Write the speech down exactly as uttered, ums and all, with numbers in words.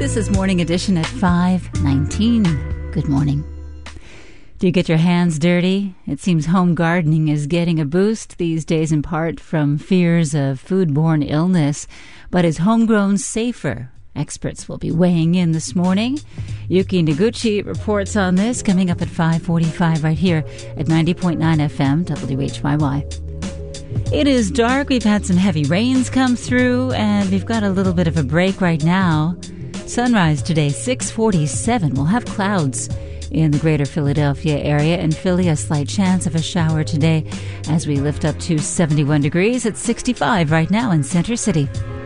This is Morning Edition at five nineteen. Good morning. Do you get your hands dirty? It seems home gardening is getting a boost these days, in part from fears of foodborne illness. But is homegrown safer? Experts will be weighing in this morning. Yuki Noguchi reports on this coming up at five forty-five right here at ninety point nine F M W H Y Y. It is dark. We've had some heavy rains come through, and we've got a little bit of a break right now. Sunrise today, six forty-seven. We'll have clouds in the greater Philadelphia area, and Philly, a slight chance of a shower today as we lift up to seventy-one degrees at sixty-five right now in Center City.